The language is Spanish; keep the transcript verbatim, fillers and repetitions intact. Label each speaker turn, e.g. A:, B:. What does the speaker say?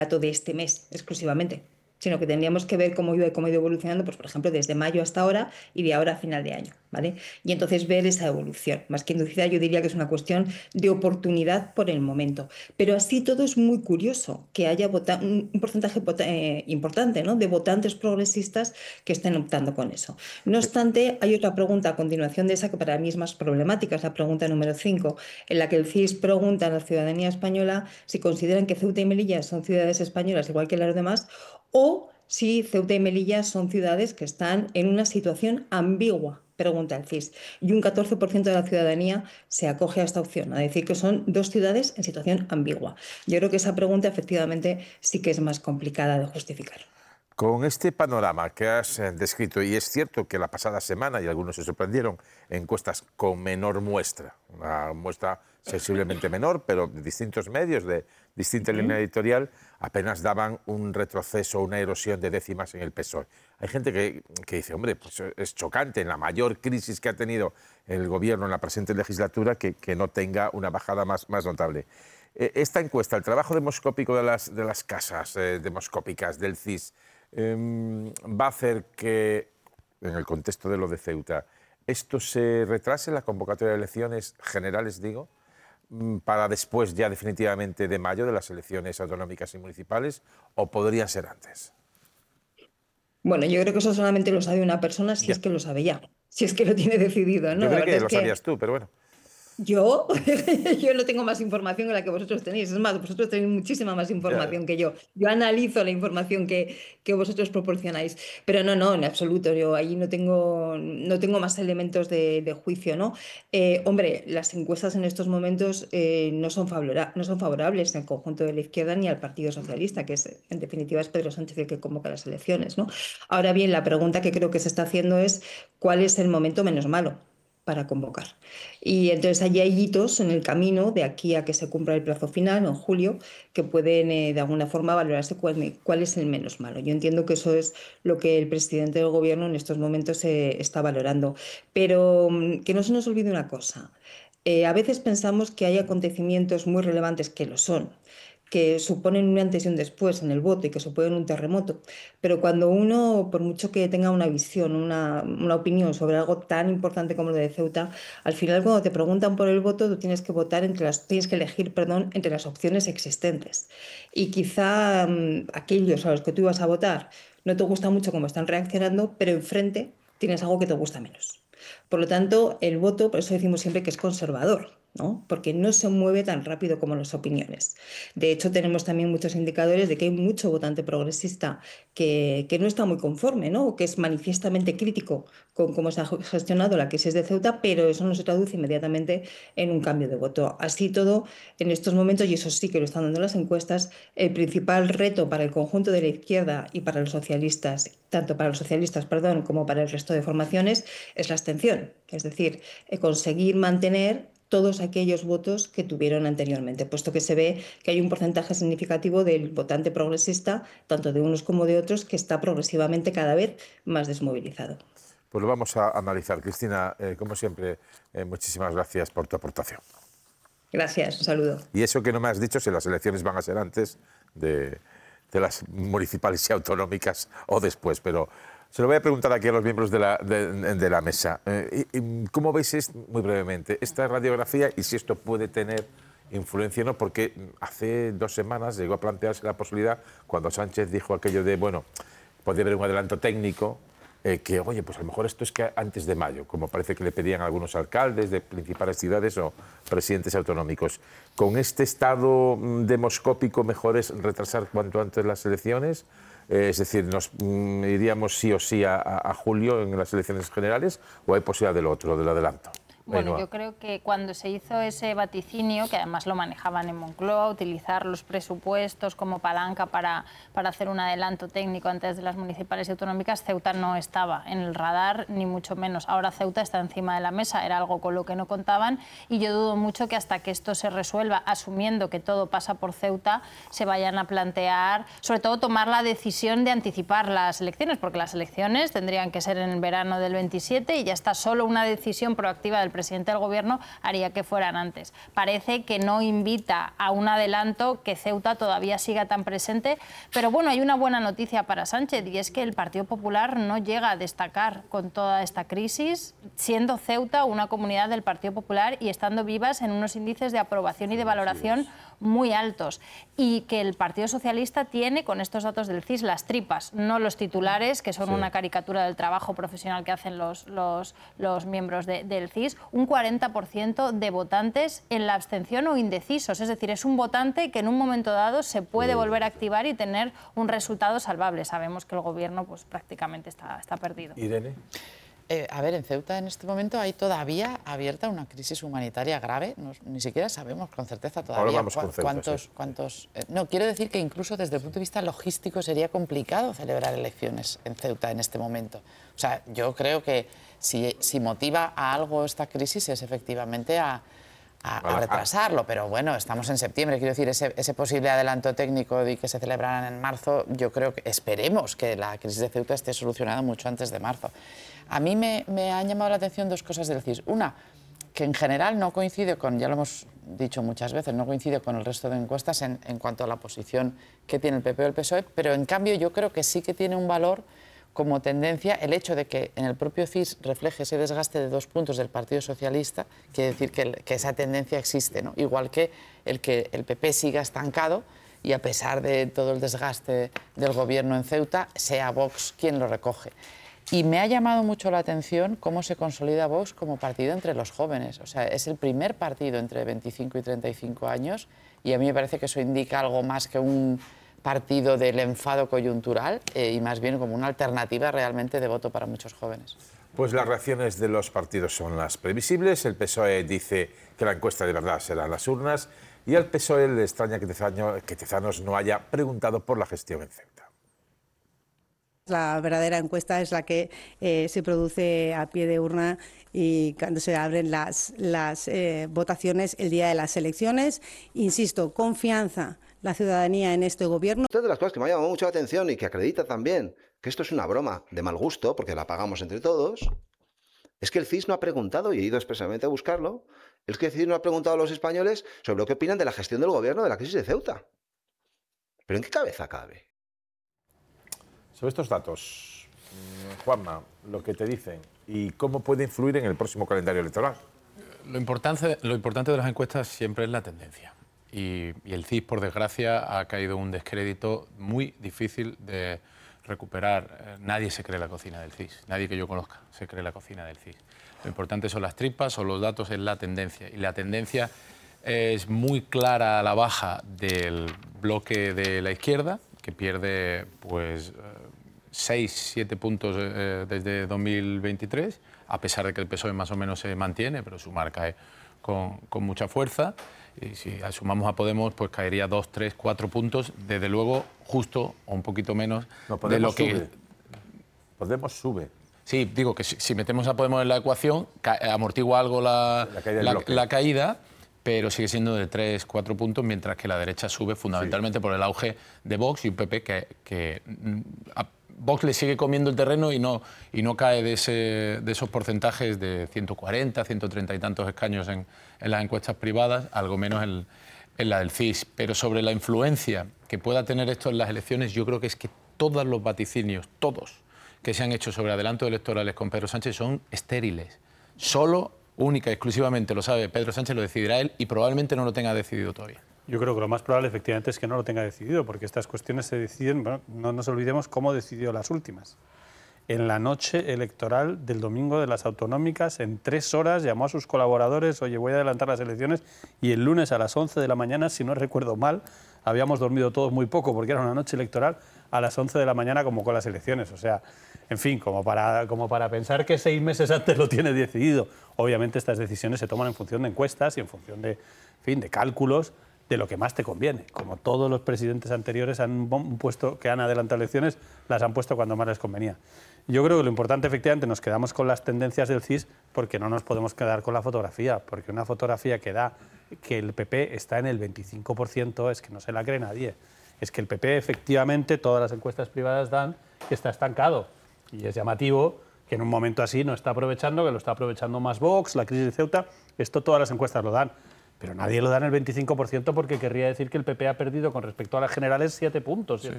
A: dato de este mes exclusivamente, sino que tendríamos que ver cómo iba, cómo ha ido evolucionando, pues, por ejemplo, desde mayo hasta ahora y de ahora a final de año, ¿vale? Y entonces ver esa evolución. Más que inducida, yo diría que es una cuestión de oportunidad por el momento. Pero así todo es muy curioso que haya vota un, un porcentaje vota eh, importante, ¿no?, de votantes progresistas que estén optando con eso. No obstante, hay otra pregunta a continuación de esa que para mí es más problemática, es la pregunta número cinco, en la que el C I S pregunta a la ciudadanía española si consideran que Ceuta y Melilla son ciudades españolas igual que las demás, o si Ceuta y Melilla son ciudades que están en una situación ambigua, pregunta el C I S. Y un catorce por ciento de la ciudadanía se acoge a esta opción, a decir que son dos ciudades en situación ambigua. Yo creo que esa pregunta efectivamente sí que es más complicada de justificar.
B: Con este panorama que has eh, descrito, y es cierto que la pasada semana, y algunos se sorprendieron, encuestas con menor muestra, una muestra sensiblemente menor, pero de distintos medios, de distinta línea editorial, apenas daban un retroceso, una erosión de décimas en el P S O E. Hay gente que, que dice, hombre, pues es chocante en la mayor crisis que ha tenido el gobierno en la presente legislatura que, que no tenga una bajada más, más notable. Eh, esta encuesta, el trabajo demoscópico de las, de las casas eh, demoscópicas del C I S, eh, va a hacer que, en el contexto de lo de Ceuta, esto se retrase, la convocatoria de elecciones generales, digo, para después ya definitivamente de mayo de las elecciones autonómicas y municipales, o podrían ser antes.
A: Bueno, yo creo que eso solamente lo sabe una persona si
B: Ya.
A: es que lo sabe ya, si es que lo tiene decidido, ¿no?
B: Yo
A: La
B: creo
A: verdad
B: que
A: es
B: lo
A: que
B: sabías tú, pero bueno.
A: yo, yo no tengo más información que la que vosotros tenéis. Es más, vosotros tenéis muchísima más
B: Ya.
A: información que yo. Yo analizo la información que, que vosotros proporcionáis. Pero no, no, en absoluto. Yo ahí no tengo, no tengo más elementos de, de juicio, ¿no? Eh, hombre, las encuestas en estos momentos eh, no son favora- no son favorables al conjunto de la izquierda ni al Partido Socialista, que es, en definitiva, es Pedro Sánchez el que convoca las elecciones, ¿no? Ahora bien, la pregunta que creo que se está haciendo es ¿cuál es el momento menos malo para convocar? Y entonces allí hay hitos en el camino de aquí a que se cumpla el plazo final, en julio, que pueden eh, de alguna forma valorarse cuál, cuál es el menos malo. Yo entiendo que eso es lo que el presidente del gobierno en estos momentos eh, está valorando. Pero mm, que no se nos olvide una cosa. Eh, a veces pensamos que hay acontecimientos muy relevantes que lo son, que suponen un antes y un después en el voto y que suponen un terremoto. Pero cuando uno, por mucho que tenga una visión, una, una opinión sobre algo tan importante como lo de Ceuta, al final cuando te preguntan por el voto, tú tienes que votar entre las, tienes que elegir, perdón, entre las opciones existentes. Y quizá mmm, aquellos a los que tú ibas a votar no te gusta mucho cómo están reaccionando, pero enfrente tienes algo que te gusta menos. Por lo tanto, el voto, por eso decimos siempre que es conservador, ¿no? Porque no se mueve tan rápido como las opiniones. De hecho, tenemos también muchos indicadores de que hay mucho votante progresista que, que no está muy conforme, ¿no? O que es manifiestamente crítico con cómo se ha gestionado la crisis de Ceuta, pero eso no se traduce inmediatamente en un cambio de voto. Así todo, en estos momentos, y eso sí que lo están dando las encuestas, el principal reto para el conjunto de la izquierda y para los socialistas, tanto para los socialistas, perdón, como para el resto de formaciones, es la abstención. Es decir, eh, conseguir mantener todos aquellos votos que tuvieron anteriormente, puesto que se ve que hay un porcentaje significativo del votante progresista, tanto de unos como de otros, que está progresivamente cada vez más desmovilizado.
B: Pues lo vamos a analizar. Cristina, eh, como siempre, eh, muchísimas gracias por tu aportación.
A: Gracias, un saludo.
B: Y eso que no me has dicho, si las elecciones van a ser antes de, de las municipales y autonómicas o después, pero se lo voy a preguntar aquí a los miembros de la, de, de la mesa. Eh, y, ¿Cómo veis, esto, muy brevemente, esta radiografía y si esto puede tener influencia o no? Porque hace dos semanas llegó a plantearse la posibilidad, cuando Sánchez dijo aquello de, bueno, podría haber un adelanto técnico, eh, que, oye, pues a lo mejor esto es que antes de mayo, como parece que le pedían a algunos alcaldes de principales ciudades o presidentes autonómicos. ¿Con este estado demoscópico mejor es retrasar cuanto antes las elecciones? Eh, es decir, ¿nos mm, iríamos sí o sí a, a julio en las elecciones generales o hay posibilidad del otro, del adelanto?
C: Bueno, yo creo que cuando se hizo ese vaticinio, que además lo manejaban en Moncloa, utilizar los presupuestos como palanca para, para hacer un adelanto técnico antes de las municipales y autonómicas, Ceuta no estaba en el radar, ni mucho menos. Ahora Ceuta está encima de la mesa, era algo con lo que no contaban, y yo dudo mucho que hasta que esto se resuelva, asumiendo que todo pasa por Ceuta, se vayan a plantear, sobre todo tomar la decisión de anticipar las elecciones, porque las elecciones tendrían que ser en el verano del veintisiete y ya está solo una decisión proactiva del el presidente del Gobierno haría que fueran antes. Parece que no invita a un adelanto, que Ceuta todavía siga tan presente, pero bueno, hay una buena noticia para Sánchez y es que el Partido Popular no llega a destacar con toda esta crisis, siendo Ceuta una comunidad del Partido Popular y estando vivas en unos índices de aprobación y de valoración muy altos, y que el Partido Socialista tiene, con estos datos del C I S, las tripas, no los titulares, que son sí. una caricatura del trabajo profesional que hacen los, los, los miembros de, del C I S, un cuarenta por ciento de votantes en la abstención o indecisos, es decir, es un votante que en un momento dado se puede volver a activar y tener un resultado salvable. Sabemos que el Gobierno pues, prácticamente está, está perdido.
B: Irene.
D: Eh, a ver, en Ceuta en este momento hay todavía abierta una crisis humanitaria grave. No, ni siquiera sabemos con certeza todavía
B: Ahora vamos con Ceuta,
D: cuántos...
B: sí.
D: cuántos eh, no, quiero decir que incluso desde el punto de vista logístico sería complicado celebrar elecciones en Ceuta en este momento. O sea, yo creo que si, si motiva a algo esta crisis es efectivamente a, a, a retrasarlo. Pero bueno, estamos en septiembre. Quiero decir, ese, ese posible adelanto técnico de que se celebraran en marzo, yo creo que esperemos que la crisis de Ceuta esté solucionada mucho antes de marzo. A mí me, me han llamado la atención dos cosas del C I S. Una, que en general no coincide con, ya lo hemos dicho muchas veces, no coincide con el resto de encuestas en, en cuanto a la posición que tiene el P P o el P S O E, pero en cambio yo creo que sí que tiene un valor como tendencia el hecho de que en el propio C I S refleje ese desgaste de dos puntos del Partido Socialista, quiere decir que, el, que esa tendencia existe, ¿no? Igual que el que el P P siga estancado y a pesar de todo el desgaste del Gobierno en Ceuta, sea Vox quien lo recoge. Y me ha llamado mucho la atención cómo se consolida Vox como partido entre los jóvenes. O sea, es el primer partido entre veinticinco y treinta y cinco años y a mí me parece que eso indica algo más que un partido del enfado coyuntural eh, y más bien como una alternativa realmente de voto para muchos jóvenes.
B: Pues las reacciones de los partidos son las previsibles. El P S O E dice que la encuesta de verdad será en las urnas y al P S O E le extraña que Tezanos, que Tezanos no haya preguntado por la gestión en Ceuta.
E: La verdadera encuesta es la que eh, se produce a pie de urna y cuando se abren las, las eh, votaciones el día de las elecciones. Insisto, confianza, la ciudadanía en este Gobierno.
F: Una de las cosas que me ha llamado mucho la atención y que acredita también que esto es una broma de mal gusto, porque la pagamos entre todos, es que el C I S no ha preguntado, y he ido expresamente a buscarlo, es que el C I S no ha preguntado a los españoles sobre lo que opinan de la gestión del Gobierno de la crisis de Ceuta. ¿Pero en qué cabeza cabe?
B: Sobre estos datos, Juanma, lo que te dicen y cómo puede influir en el próximo calendario electoral.
G: Lo importante, lo importante de las encuestas siempre es la tendencia. Y, y el C I S, por desgracia, ha caído en un descrédito muy difícil de recuperar. Nadie se cree la cocina del C I S, nadie que yo conozca se cree la cocina del C I S. Lo importante son las tripas, son los datos, es la tendencia. Y la tendencia es muy clara a la baja del bloque de la izquierda, que pierde pues seis, siete puntos eh, desde dos mil veintitrés, a pesar de que el P S O E más o menos se mantiene, pero su marca es con, con mucha fuerza. Y si sumamos a Podemos, pues caería dos, tres, cuatro puntos, desde luego justo o un poquito menos
B: no,
G: de lo que...
B: Sube. Podemos sube.
G: Sí, digo que si, si metemos a Podemos en la ecuación, ca amortigua algo la, la, caída la, la caída, pero sigue siendo de tres, cuatro puntos, mientras que la derecha sube fundamentalmente sí. por el auge de Vox y un P P que, que a Vox le sigue comiendo el terreno y no, y no cae de, ese, de esos porcentajes de ciento cuarenta, ciento treinta y tantos escaños en, en las encuestas privadas, algo menos en, en la del C I S. Pero sobre la influencia que pueda tener esto en las elecciones, yo creo que es que todos los vaticinios, todos, que se han hecho sobre adelantos electorales con Pedro Sánchez son estériles. Solo, única y exclusivamente lo sabe Pedro Sánchez, lo decidirá él y probablemente no lo tenga decidido todavía.
H: Yo creo que lo más probable efectivamente es que no lo tenga decidido, porque estas cuestiones se deciden, bueno, no nos olvidemos cómo decidió las últimas. En la noche electoral del domingo de las autonómicas, en tres horas llamó a sus colaboradores, oye, voy a adelantar las elecciones, y el lunes a las once de la mañana, si no recuerdo mal, habíamos dormido todos muy poco, porque era una noche electoral, a las once de la mañana convocó las elecciones. O sea, en fin, como para, como para pensar que seis meses antes lo tiene decidido. Obviamente estas decisiones se toman en función de encuestas y en función de, en fin, de cálculos, de lo que más te conviene. Como todos los presidentes anteriores han puesto, que han adelantado elecciones, las han puesto cuando más les convenía. Yo creo que lo importante, efectivamente, nos quedamos con las tendencias del C I S porque no nos podemos quedar con la fotografía, porque una fotografía que da que el P P está en el veinticinco por ciento es que no se la cree nadie. Es que el P P, efectivamente, todas las encuestas privadas dan que está estancado. Y es llamativo que en un momento así no está aprovechando, que lo está aprovechando más Vox, la crisis de Ceuta. Esto todas las encuestas lo dan. Pero nadie lo da en el veinticinco por ciento porque querría decir que el P P ha perdido con respecto a las generales siete puntos. Sí.